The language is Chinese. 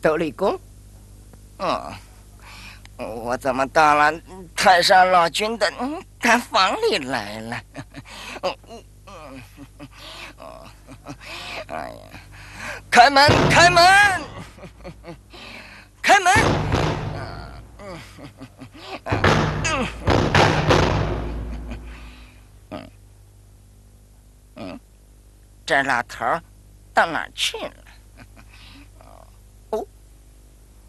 周立功， 我怎么到了太上老君的大房里来了？哎呀，开门，开门，开门！这老头到哪儿去了？